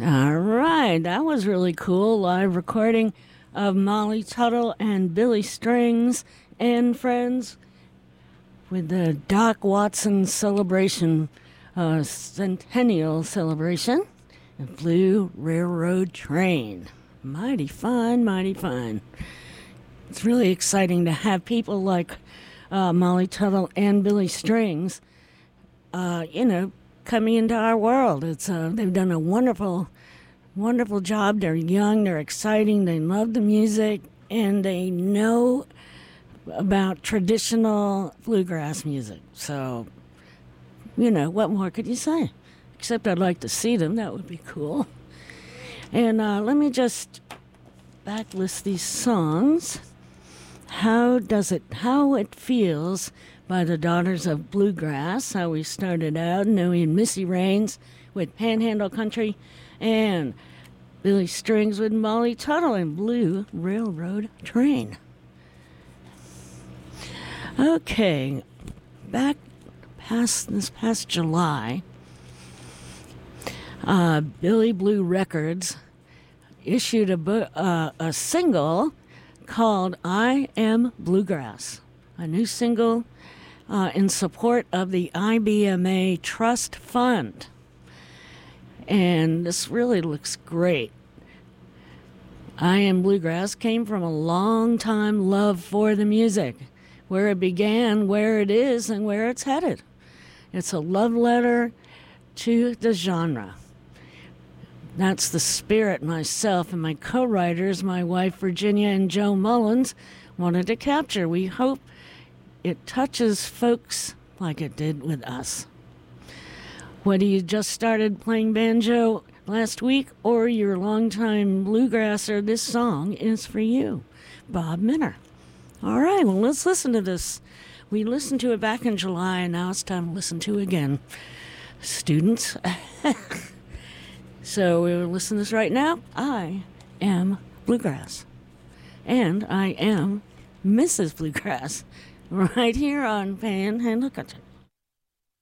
All right, that was really cool. Live recording of Molly Tuttle and Billy Strings and friends with the Doc Watson celebration, centennial celebration, the Blue Railroad Train. Mighty fine, mighty fine. It's really exciting to have people like Molly Tuttle and Billy Strings, coming into our world. They've done a wonderful, wonderful job. They're young, they're exciting, they love the music, and they know about traditional bluegrass music. So, what more could you say? Except I'd like to see them. That would be cool. And let me just backlist these songs. How It Feels by the Daughters of Bluegrass, how we started out. And then we had Missy Raines with Panhandle Country, and Billy Strings with Molly Tuttle and Blue Railroad Train. Okay, back this past July, Billy Blue Records issued a single called I Am Bluegrass, a new single in support of the IBMA Trust Fund. And this really looks great. I Am Bluegrass came from a long time love for the music, where it began, where it is, and where it's headed. It's a love letter to the genre. That's the spirit myself and my co-writers, my wife Virginia and Joe Mullins, wanted to capture. We hope it touches folks like it did with us. Whether you just started playing banjo last week or you're a longtime bluegrasser, this song is for you. Bob Minner. All right, well, let's listen to this. We listened to it back in July, and now it's time to listen to it again. Students. So we'll listen to this right now. I am Bluegrass. And I am Mrs. Bluegrass. Right here on Panhandle Country.